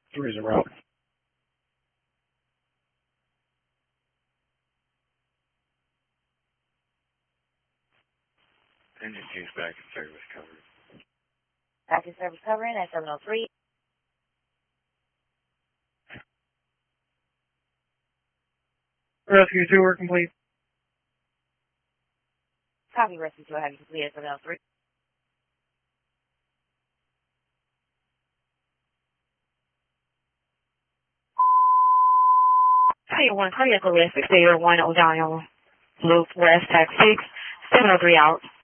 Three is a route. Engine 2's back in service covered. Back in service covering at 703. Rescue 2 are complete. Copy, Rescue 2, have you completed 703. Hey, 1 cardiac arrest, 601 O'Donnell, Loop West, Tax 6, 703 out.